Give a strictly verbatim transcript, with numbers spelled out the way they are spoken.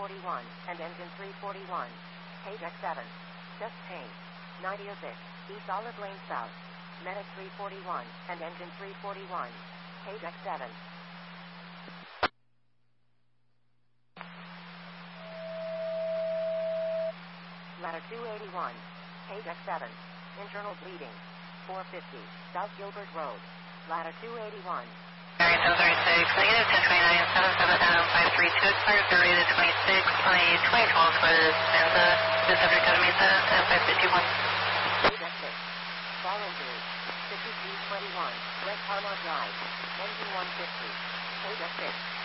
forty-one, and engine three forty-one. Page X seven. Just change. ninety oh six, East Olive Lane South. Medic three forty-one, and engine three forty-one. Page X seven. Ladder two eighty-one. Page X seven. Internal bleeding. four fifty, South Gilbert Road. Ladder two eighty-one. Area seven thirty-six, negative ten twenty-nine, seven seven M five three two, expired thirty to twenty-six, twenty, twenty twelve with Menza, the subject out of Mesa, M five fifty-one. Page X six. Fall injury. fifty-two twenty-one, West Palma Drive. Engine one fifty. Page X six.